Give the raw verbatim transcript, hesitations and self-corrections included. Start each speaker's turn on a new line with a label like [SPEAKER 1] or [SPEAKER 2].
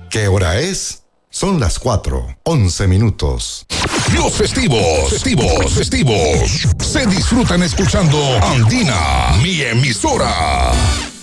[SPEAKER 1] ¿Qué hora es? Son las cuatro, once minutos.
[SPEAKER 2] Los festivos, festivos, festivos se disfrutan escuchando Andina, mi emisora.